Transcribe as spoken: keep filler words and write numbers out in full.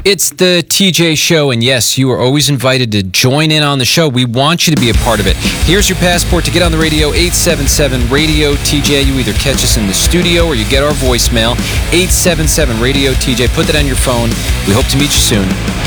It's the T J Show, and yes, you are always invited to join in on the show. We want you to be a part of it. Here's your passport to get on the radio, eight seven seven radio T J. You either catch us in the studio or you get our voicemail, eight seven seven radio T J. Put that on your phone. We hope to meet you soon.